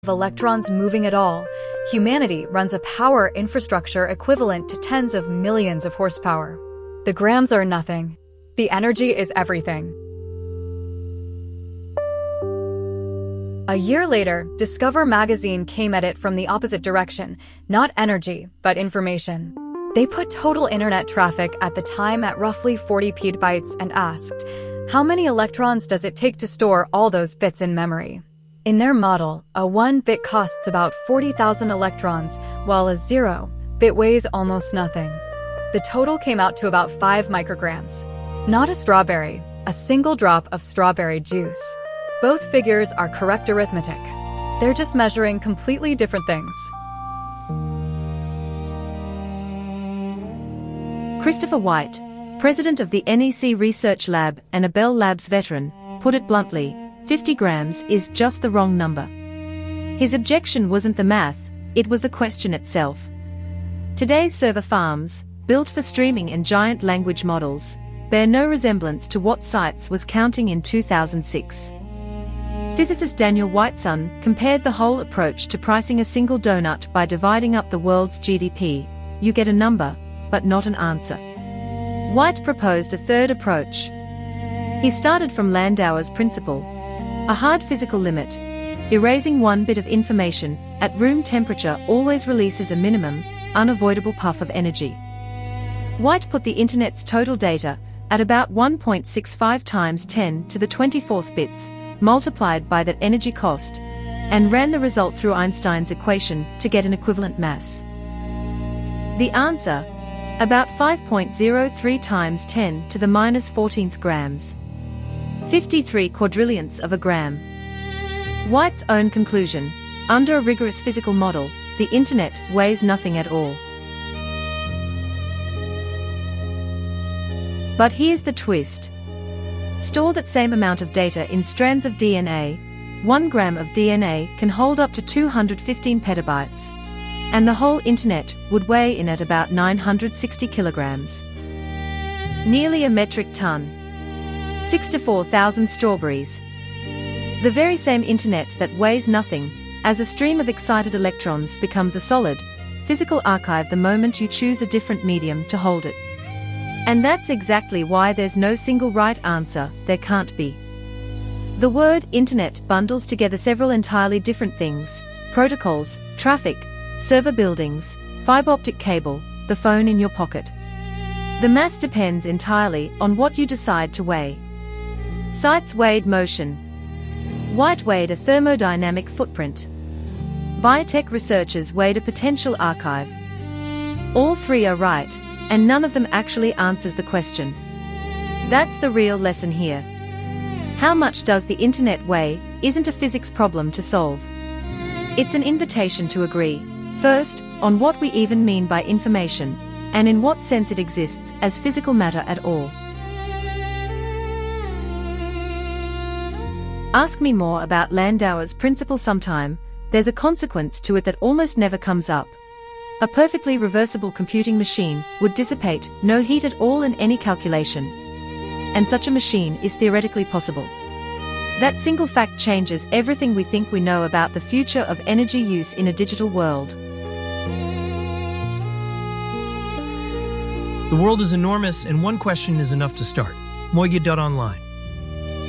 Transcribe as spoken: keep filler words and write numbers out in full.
of electrons moving at all, humanity runs a power infrastructure equivalent to tens of millions of horsepower. The grams are nothing. The energy is everything. A year later, Discover magazine came at it from the opposite direction, not energy, but information. They put total internet traffic at the time at roughly forty petabytes and asked, how many electrons does it take to store all those bits in memory? In their model, a one bit costs about forty thousand electrons, while a zero bit weighs almost nothing. The total came out to about five micrograms. Not a strawberry, a single drop of strawberry juice. Both figures are correct arithmetic. They're just measuring completely different things. Christopher White, president of the N E C Research Lab and a Bell Labs veteran, put it bluntly, fifty grams is just the wrong number. His objection wasn't the math, it was the question itself. Today's server farms, built for streaming and giant language models, bear no resemblance to what Seitz was counting in two thousand six. Physicist Daniel Whiteson compared the whole approach to pricing a single donut by dividing up the world's G D P. You get a number, but not an answer. White proposed a third approach. He started from Landauer's principle, a hard physical limit. Erasing one bit of information at room temperature always releases a minimum, unavoidable puff of energy. White put the internet's total data at about one point six five times ten to the twenty-fourth bits, multiplied by that energy cost, and ran the result through Einstein's equation to get an equivalent mass. The answer? About five point zero three times ten to the minus fourteenth grams. fifty-three quadrillionths of a gram. White's own conclusion: under a rigorous physical model, the internet weighs nothing at all. But here's the twist. Store that same amount of data in strands of D N A. One gram of D N A can hold up to two hundred fifteen petabytes. And the whole internet would weigh in at about nine hundred sixty kilograms. Nearly a metric ton. Six to four thousand strawberries. The very same internet that weighs nothing, as a stream of excited electrons becomes a solid, physical archive the moment you choose a different medium to hold it. And that's exactly why there's no single right answer, there can't be. The word internet bundles together several entirely different things: protocols, traffic, server buildings, fiber optic cable, the phone in your pocket. The mass depends entirely on what you decide to weigh. Seitz weighed motion. White weighed a thermodynamic footprint. Biotech researchers weighed a potential archive. All three are right, and none of them actually answers the question. That's the real lesson here. How much does the internet weigh isn't a physics problem to solve. It's an invitation to agree, first, on what we even mean by information, and in what sense it exists as physical matter at all. Ask me more about Landauer's principle sometime. There's a consequence to it that almost never comes up. A perfectly reversible computing machine would dissipate no heat at all in any calculation. And such a machine is theoretically possible. That single fact changes everything we think we know about the future of energy use in a digital world. The world is enormous, and one question is enough to start. Moyge dot online.